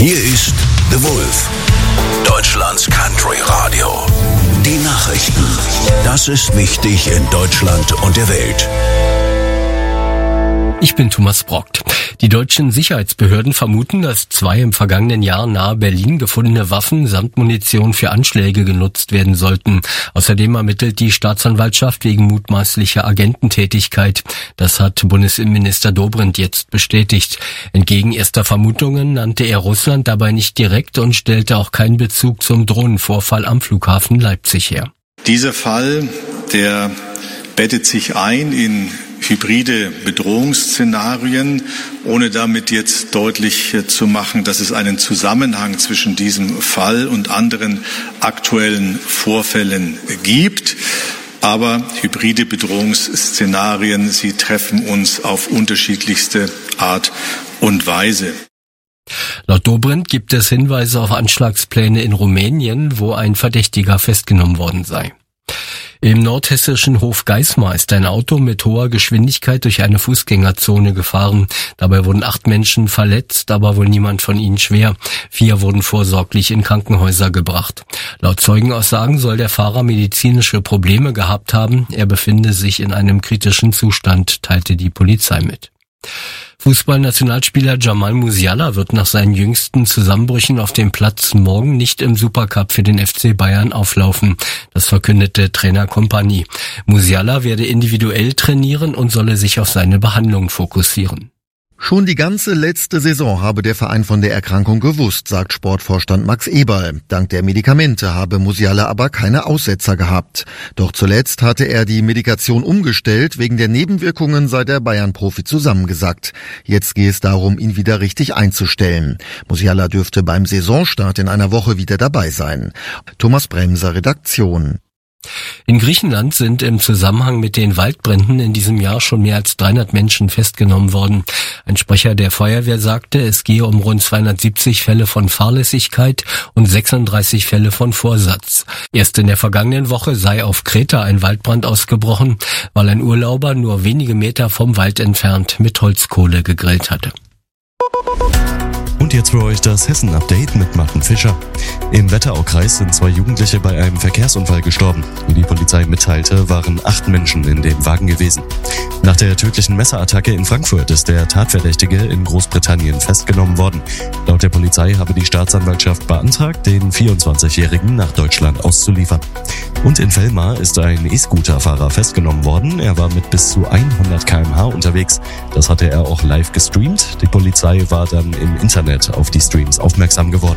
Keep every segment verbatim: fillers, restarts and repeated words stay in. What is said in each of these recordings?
Hier ist The Wolf, Deutschlands Country Radio. Die Nachrichten. Das ist wichtig in Deutschland und der Welt. Ich bin Thomas Brockt. Die deutschen Sicherheitsbehörden vermuten, dass zwei im vergangenen Jahr nahe Berlin gefundene Waffen samt Munition für Anschläge genutzt werden sollten. Außerdem ermittelt die Staatsanwaltschaft wegen mutmaßlicher Agententätigkeit. Das hat Bundesinnenminister Dobrindt jetzt bestätigt. Entgegen erster Vermutungen nannte er Russland dabei nicht direkt und stellte auch keinen Bezug zum Drohnenvorfall am Flughafen Leipzig her. Dieser Fall, der bettet sich ein in hybride Bedrohungsszenarien, ohne damit jetzt deutlich zu machen, dass es einen Zusammenhang zwischen diesem Fall und anderen aktuellen Vorfällen gibt. Aber hybride Bedrohungsszenarien, sie treffen uns auf unterschiedlichste Art und Weise. Laut Dobrindt gibt es Hinweise auf Anschlagspläne in Rumänien, wo ein Verdächtiger festgenommen worden sei. Im nordhessischen Hof Geismar ist ein Auto mit hoher Geschwindigkeit durch eine Fußgängerzone gefahren. Dabei wurden acht Menschen verletzt, aber wohl niemand von ihnen schwer. Vier wurden vorsorglich in Krankenhäuser gebracht. Laut Zeugenaussagen soll der Fahrer medizinische Probleme gehabt haben. Er befinde sich in einem kritischen Zustand, teilte die Polizei mit. Fußballnationalspieler Jamal Musiala wird nach seinen jüngsten Zusammenbrüchen auf dem Platz morgen nicht im Supercup für den F C Bayern auflaufen. Das verkündete Trainer Kompany. Musiala werde individuell trainieren und solle sich auf seine Behandlung fokussieren. Schon die ganze letzte Saison habe der Verein von der Erkrankung gewusst, sagt Sportvorstand Max Eberl. Dank der Medikamente habe Musiala aber keine Aussetzer gehabt. Doch zuletzt hatte er die Medikation umgestellt, wegen der Nebenwirkungen sei der Bayern-Profi zusammengesackt. Jetzt gehe es darum, ihn wieder richtig einzustellen. Musiala dürfte beim Saisonstart in einer Woche wieder dabei sein. Thomas Bremser, Redaktion. In Griechenland sind im Zusammenhang mit den Waldbränden in diesem Jahr schon mehr als dreihundert Menschen festgenommen worden. Ein Sprecher der Feuerwehr sagte, es gehe um rund zweihundertsiebzig Fälle von Fahrlässigkeit und sechsunddreißig Fälle von Vorsatz. Erst in der vergangenen Woche sei auf Kreta ein Waldbrand ausgebrochen, weil ein Urlauber nur wenige Meter vom Wald entfernt mit Holzkohle gegrillt hatte. Und jetzt für euch das Hessen-Update mit Martin Fischer. Im Wetteraukreis sind zwei Jugendliche bei einem Verkehrsunfall gestorben. Wie die Polizei mitteilte, waren acht Menschen in dem Wagen gewesen. Nach der tödlichen Messerattacke in Frankfurt ist der Tatverdächtige in Großbritannien festgenommen worden. Laut der Polizei habe die Staatsanwaltschaft beantragt, den vierundzwanzigjährigen nach Deutschland auszuliefern. Und in Vellmar ist ein E-Scooter-Fahrer festgenommen worden. Er war mit bis zu hundert Kilometer pro Stunde unterwegs. Das hatte er auch live gestreamt. Die Polizei war dann im Internet auf die Streams aufmerksam geworden.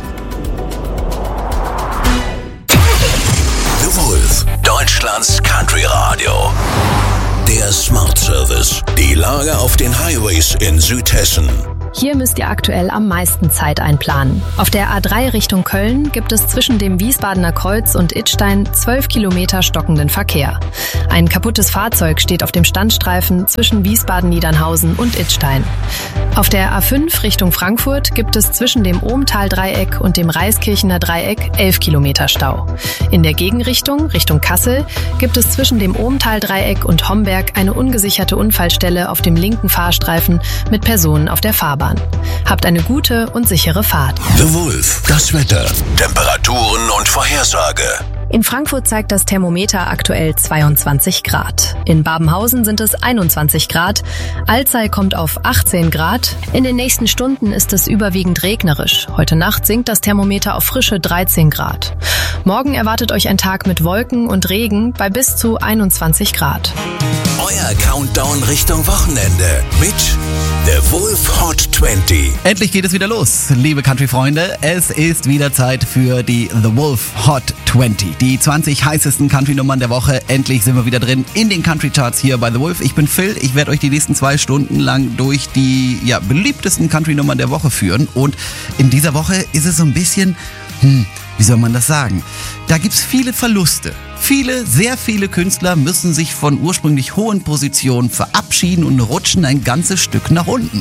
The Wolf, Deutschlands Country Radio. Der Smart Service. Die Lage auf den Highways in Südhessen. Hier müsst ihr aktuell am meisten Zeit einplanen. Auf der A drei Richtung Köln gibt es zwischen dem Wiesbadener Kreuz und Idstein zwölf Kilometer stockenden Verkehr. Ein kaputtes Fahrzeug steht auf dem Standstreifen zwischen Wiesbaden-Niedernhausen und Idstein. Auf der A fünf Richtung Frankfurt gibt es zwischen dem Ohmtal-Dreieck und dem Reiskirchener Dreieck elf Kilometer Stau. In der Gegenrichtung, Richtung Kassel, gibt es zwischen dem Ohmtal-Dreieck und Homberg eine ungesicherte Unfallstelle auf dem linken Fahrstreifen mit Personen auf der Fahrbahn. Habt eine gute und sichere Fahrt. The Wolf, das Wetter, Temperaturen und Vorhersage. In Frankfurt zeigt das Thermometer aktuell zweiundzwanzig Grad. In Babenhausen sind es einundzwanzig Grad. Alzey kommt auf achtzehn Grad. In den nächsten Stunden ist es überwiegend regnerisch. Heute Nacht sinkt das Thermometer auf frische dreizehn Grad. Morgen erwartet euch ein Tag mit Wolken und Regen bei bis zu einundzwanzig Grad. Euer Countdown Richtung Wochenende mit The Wolf Hot zwanzig. Endlich geht es wieder los, liebe Country-Freunde. Es ist wieder Zeit für die The Wolf Hot zwanzig. Die zwanzig heißesten Country-Nummern der Woche. Endlich sind wir wieder drin in den Country-Charts hier bei The Wolf. Ich bin Phil. Ich werde euch die nächsten zwei Stunden lang durch die ja, beliebtesten Country-Nummern der Woche führen. Und in dieser Woche ist es so ein bisschen, hm, wie soll man das sagen? Da gibt's viele Verluste. Viele, sehr viele Künstler müssen sich von ursprünglich hohen Positionen verabschieden und rutschen ein ganzes Stück nach unten.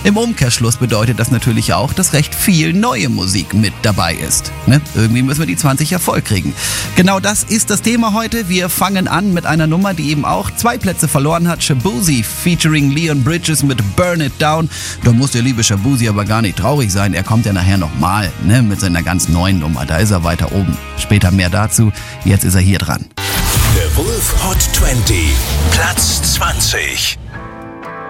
Im Umkehrschluss bedeutet das natürlich auch, dass recht viel neue Musik mit dabei ist. Ne? Irgendwie müssen wir die zwanzig ja voll kriegen. Genau das ist das Thema heute. Wir fangen an mit einer Nummer, die eben auch zwei Plätze verloren hat. Shaboozey featuring Leon Bridges mit Burn It Down. Da muss der liebe Shaboozey aber gar nicht traurig sein. Er kommt ja nachher nochmal, ne, mit seiner ganz neuen Nummer. Da ist er weiter oben. Später mehr dazu. Jetzt ist er hier dran. The Wolf Hot zwanzig, Platz zwanzig.